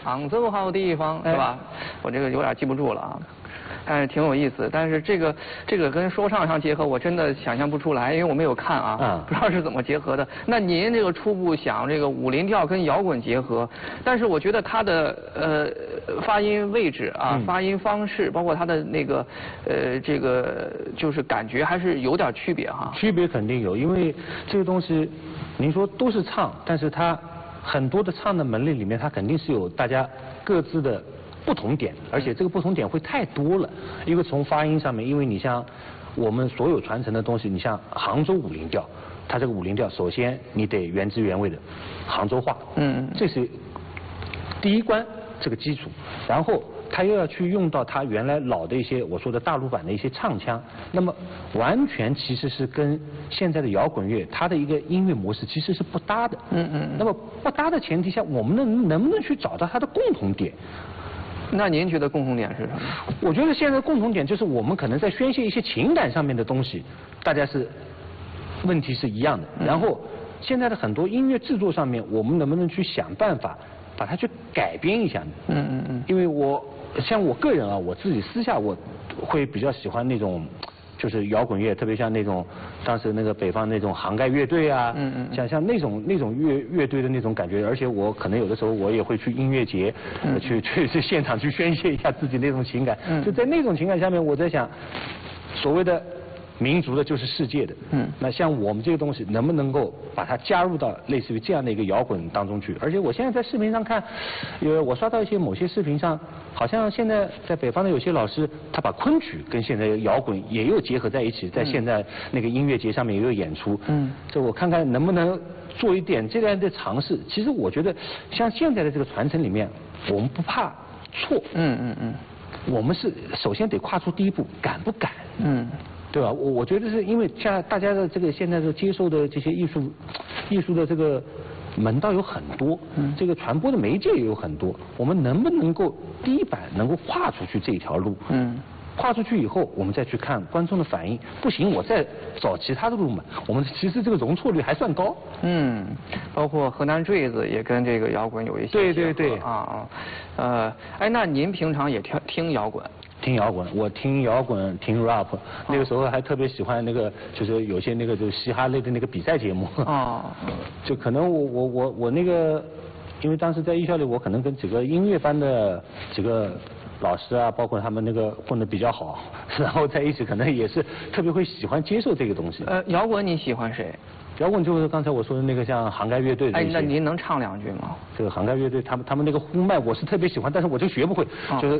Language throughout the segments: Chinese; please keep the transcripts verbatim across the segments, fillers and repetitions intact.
常走好地方，是吧？我这个有点记不住了啊。但是挺有意思，但是这个这个跟说唱上结合，我真的想象不出来，因为我没有看啊，嗯、不知道是怎么结合的。那您这个初步想这个武林调跟摇滚结合，但是我觉得它的呃发音位置啊、嗯、发音方式，包括它的那个呃这个就是感觉还是有点区别哈。 区别肯定有，因为这个东西，您说都是唱，但是它很多的唱的门类里面，它肯定是有大家各自的不同点，而且这个不同点会太多了。一个从发音上面，因为你像我们所有传承的东西，你像杭州武林调，它这个武林调，首先你得原汁原味的杭州话，嗯，这是第一关这个基础，然后他又要去用到他原来老的一些我说的大陆版的一些唱腔，那么完全其实是跟现在的摇滚乐它的一个音乐模式其实是不搭的，嗯嗯。那么不搭的前提下，我们能能不能去找到它的共同点？ 那您觉得共同点是什么？ 我觉得现在的共同点就是我们可能在宣泄一些情感上面的东西，大家是问题是一样的。然后现在的很多音乐制作上面，我们能不能去想办法把它去改编一下呢？嗯嗯嗯。因为我像我个人啊，我自己私下我会比较喜欢那种。就是摇滚乐，特别像那种当时那个北方那种杭盖乐队啊，嗯嗯，像像那种那种乐乐队的那种感觉，而且我可能有的时候我也会去音乐节，嗯、去去去现场去宣泄一下自己那种情感，嗯、就在那种情感下面，我在想，所谓的民族的就是世界的，嗯，那像我们这个东西能不能够把它加入到类似于这样的一个摇滚当中去？而且我现在在视频上看，呃，我刷到一些某些视频上，好像现在在北方的有些老师，他把昆曲跟现在摇滚也有结合在一起，在现在那个音乐节上面也有演出，嗯，这我看看能不能做一点这样的尝试。其实我觉得，像现在的这个传承里面，我们不怕错，嗯嗯嗯，我们是首先得跨出第一步，敢不敢？嗯。对吧？我我觉得是因为像大家的这个现在的接受的这些艺术，艺术的这个门道有很多，嗯，这个传播的媒介也有很多，我们能不能够第一版能够跨出去这一条路？嗯，跨出去以后，我们再去看观众的反应，不行，我再找其他的路嘛。我们其实这个容错率还算高。嗯， 包括河南坠子也跟这个摇滚有一些对对对啊啊，呃，哎，那您平常也听听摇滚？ 听摇滚，我听摇滚，听 rap， 那个时候还特别喜欢那个，就是有些那个就是嘻哈类的那个比赛节目。哦。就可能我我我我那个，因为当时在艺校里，我可能跟几个音乐班的几个老师啊，包括他们那个混得比较好，然后在一起可能也是特别会喜欢接受这个东西。 呃，摇滚你喜欢谁？ 摇滚就是刚才我说的那个像杭盖乐队的。 哎，那您能唱两句吗？ 这个杭盖乐队，他们他们那个呼麦我是特别喜欢，但是我就学不会，哦、就是。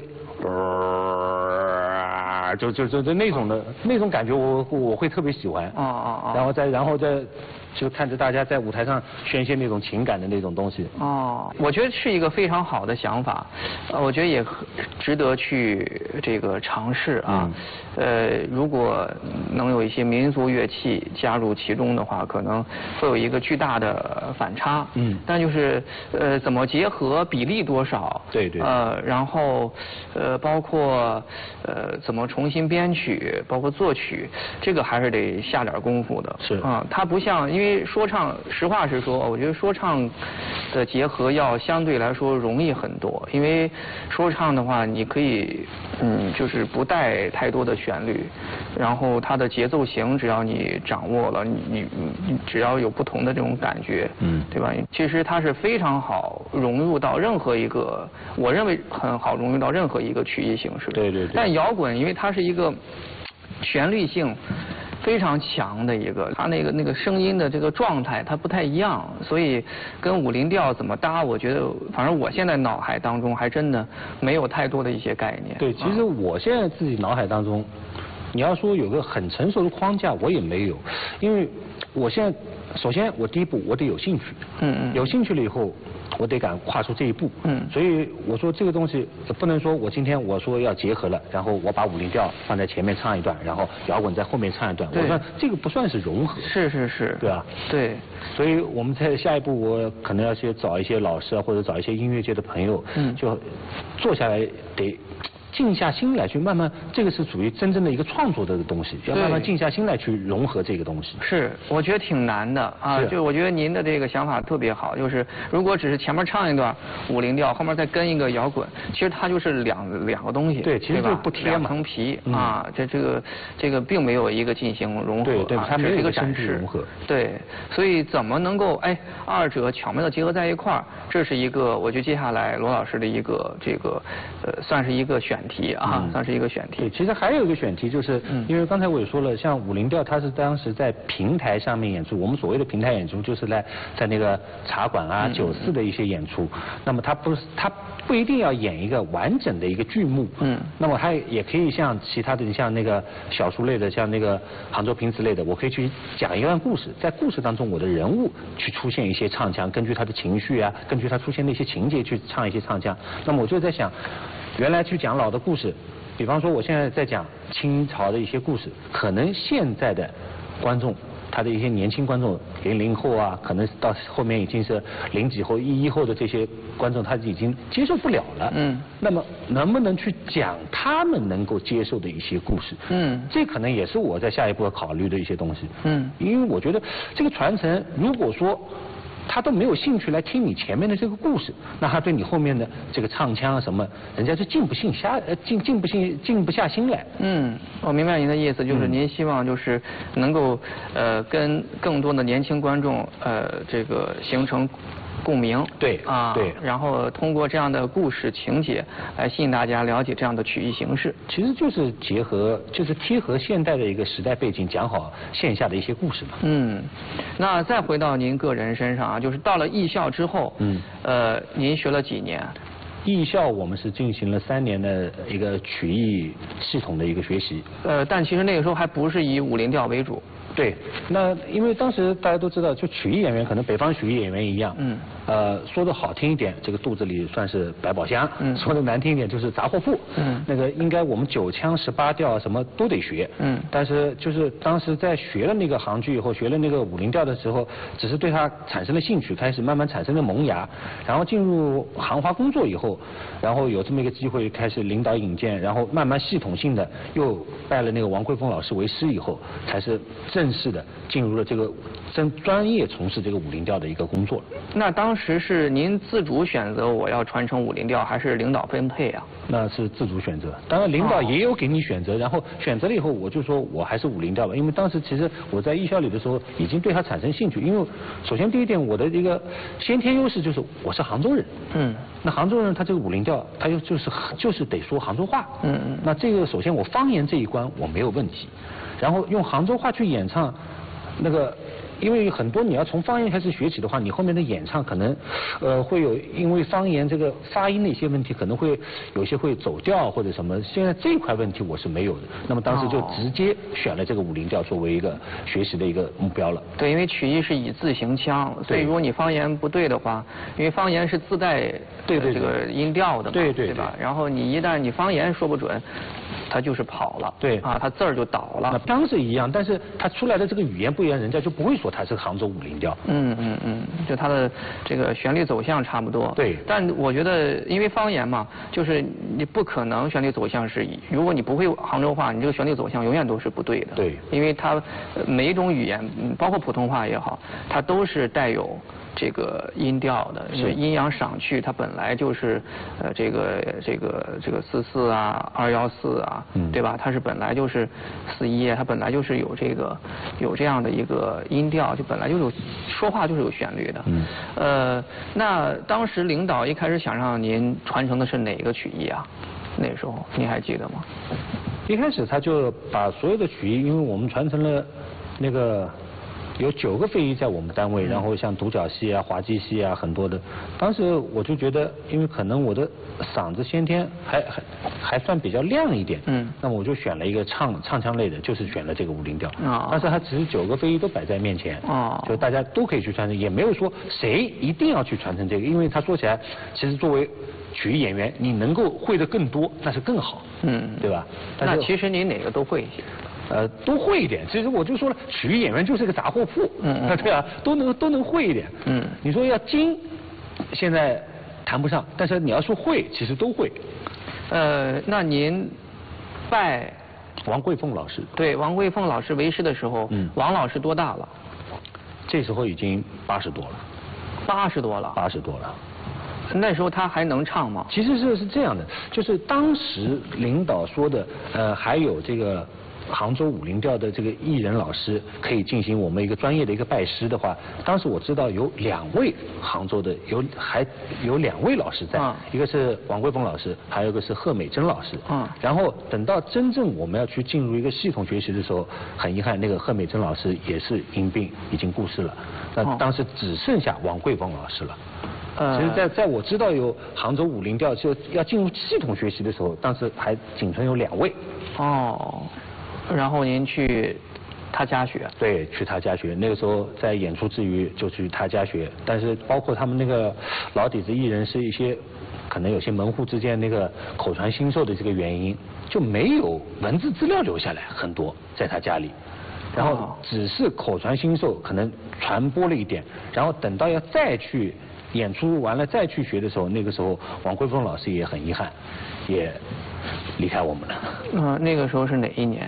就就就就那种的那种感觉我，我我会特别喜欢。哦哦哦。然后再然后再就看着大家在舞台上宣泄那种情感的那种东西。 哦，我觉得是一个非常好的想法，呃，我觉得也值得去这个尝试啊。嗯、呃，如果能有一些民族乐器加入其中的话，可能会有一个巨大的反差。嗯。但就是呃，怎么结合，比例多少？ 对对。 呃，然后呃，包括呃，怎么重新编曲，包括作曲，这个还是得下点功夫的。 是。 啊，它不像因为。因为说唱，实话实说，我觉得说唱的结合要相对来说容易很多。因为说唱的话，你可以，嗯，就是不带太多的旋律，然后它的节奏型只要你掌握了，你你你只要有不同的这种感觉，嗯，对吧？其实它是非常好融入到任何一个，我认为很好融入到任何一个曲艺形式。 对对对。 但摇滚，因为它是一个旋律性非常强的一个，它那个那个声音的这个状态它不太一样，所以跟武林调怎么搭，我觉得反正我现在脑海当中还真的没有太多的一些概念。 对，其实我现在自己脑海当中，你要说有个很成熟的框架，我也没有，因为我现在首先我第一步我得有兴趣，嗯嗯，有兴趣了以后。我得敢跨出这一步，嗯，所以我说这个东西不能说我今天我说要结合了，然后我把武林调放在前面唱一段，然后摇滚在后面唱一段，我说这个不算是融合， 是是是， 对吧？ 对， 所以我们在下一步我可能要去找一些老师啊，或者找一些音乐界的朋友，嗯，就坐下来得静下心来去慢慢，这个是属于真正的一个创作的东西，要慢慢静下心来去融合这个东西。 是，我觉得挺难的啊。就我觉得您的这个想法特别好，就是如果只是前面唱一段五零调，后面再跟一个摇滚，其实它就是两两个东西， 对，其实就不贴嘛， 两层皮啊，这这个这个并没有一个进行融合， 对对，它没有一个展示融合， 对，所以怎么能够哎二者巧妙的结合在一块儿，这是一个我觉得接下来罗老师的一个这个呃算是一个选题啊，算是一个选题。 对，其实还有一个选题就是，因为刚才我也说了，像五零调它是当时在平台上面演出，我们所谓的平台演出就是在在那个茶馆啊、酒肆的一些演出，那么它不是它不一定要演一个完整的一个剧目，嗯，那么它也可以像其他的，像那个小说类的，像那个杭州平之类的，我可以去讲一段故事，在故事当中我的人物去出现一些唱腔，根据他的情绪啊，根据他出现的一些情节去唱一些唱腔。那么我就在想，原来去讲老的故事，比方说我现在在讲清朝的一些故事，可能现在的观众，他的一些年轻观众，零零后啊，可能到后面已经是零几后、一一后的这些观众，他已经接受不了了。嗯。那么能不能去讲他们能够接受的一些故事？嗯。这可能也是我在下一步要考虑的一些东西。嗯。因为我觉得这个传承，如果说他都没有兴趣来听你前面的这个故事，那他对你后面的这个唱腔啊什么，人家就静不下下呃静静不心静不下心来。 嗯，我明白您的意思，就是您希望就是能够呃跟更多的年轻观众呃这个形成共鸣， 对啊， 对， 然后通过这样的故事情节来吸引大家了解这样的曲艺形式， 其实就是结合，就是贴合现代的一个时代背景，讲好线下的一些故事嘛。 嗯，那再回到您个人身上啊，就是到了艺校之后，嗯，呃，您学了几年？ 艺校我们是进行了三年的一个曲艺系统的一个学习。 呃，但其实那个时候还不是以五零调为主。 对，那因为当时大家都知道，就曲艺演员可能北方曲艺演员一样，嗯，呃，说的好听一点，这个肚子里算是百宝箱，嗯，说的难听一点就是杂货铺，嗯，那个应该我们九腔十八调什么都得学，嗯，但是就是当时在学了那个杭剧以后，学了那个五零调的时候，只是对它产生了兴趣，开始慢慢产生了萌芽，然后进入杭华工作以后，然后有这么一个机会开始领导引荐，然后慢慢系统性的又拜了那个王慧峰老师为师以后，才是正式的进入了这个真专业从事这个五零调的一个工作。 那当时是您自主选择我要传承五零调，还是领导分配啊？ 那是自主选择，当然领导也有给你选择，然后选择了以后，我就说我还是五零调吧，因为当时其实我在艺校里的时候已经对它产生兴趣，因为首先第一点我的一个先天优势就是我是杭州人，嗯，那杭州人他这个五零调他又就是就是得说杭州话，嗯嗯，那这个首先我方言这一关我没有问题。然后用杭州话去演唱，那个，因为很多你要从方言开始学起的话，你后面的演唱可能，呃，会有因为方言这个发音的一些问题，可能会有些会走调或者什么。现在这一块问题我是没有的。那么当时就直接选了这个五零调作为一个学习的一个目标了。 对，因为曲艺是以字行腔，所以如果你方言不对的话，因为方言是自带对对这个音调的嘛， 对对对吧？然后你一旦你方言说不准，他就是跑了， 对啊，他字儿就倒了。 那腔是一样，但是他出来的这个语言不一样，人家就不会说他是杭州五零调。 嗯嗯嗯，就他的这个旋律走向差不多。 对。 但我觉得，因为方言嘛，就是你不可能旋律走向是，如果你不会杭州话，你这个旋律走向永远都是不对的。 对。 因为它每一种语言，包括普通话也好，它都是带有这个音调的，因为阴阳赏去它本来就是呃这个这个这个四四啊二幺四啊，嗯、对吧？它是本来就是四一，它本来就是有这个有这样的一个音调，就本来就是有说话就是有旋律的。嗯。呃，那当时领导一开始想让您传承的是哪个曲艺啊？那时候您还记得吗？ 一开始他就把所有的曲艺，因为我们传承了那个。有九个非遗在我们单位，然后像独角戏啊、滑稽戏啊，很多的。当时我就觉得，因为可能我的嗓子先天还还还算比较亮一点，嗯，那么我就选了一个唱唱腔类的，就是选了这个五零调。啊，但是它只是九个非遗都摆在面前，啊，就大家都可以去传承，也没有说谁一定要去传承这个，因为他说起来，其实作为曲艺演员，你能够会的更多，那是更好，嗯，对吧？ 那其实你哪个都会一些。 呃，都会一点。其实我就说了，曲艺演员就是个杂货铺，嗯嗯，对啊，都能都能会一点。嗯，你说要精，现在谈不上，但是你要说会，其实都会。 呃，那您拜王桂凤老师， 对王桂凤老师为师的时候， 嗯， 王老师多大了？ 这时候已经八十多了。 八十多了。 八十多了。 那时候他还能唱吗？ 其实是是这样的，就是当时领导说的，呃，还有这个杭州武林调的这个艺人老师可以进行我们一个专业的一个拜师的话，当时我知道有两位杭州的有还有两位老师在， 啊、 一个是王桂凤老师，还有一个是贺美珍老师。 啊、 然后等到真正我们要去进入一个系统学习的时候，很遗憾，那个贺美珍老师也是因病已经过世了，那当时只剩下王桂凤老师了。 呃， 其实在，在在我知道有杭州武林调就要进入系统学习的时候，当时还仅存有两位。 哦，然后您去他家学？ 对，去他家学。那个时候在演出之余就去他家学，但是包括他们那个老底子艺人是一些可能有些门户之间那个口传心授的这个原因，就没有文字资料留下来很多在他家里。然后只是口传心授，可能传播了一点，然后等到要再去演出完了再去学的时候，那个时候王桂凤老师也很遗憾，也离开我们了。 嗯、呃，那个时候是哪一年？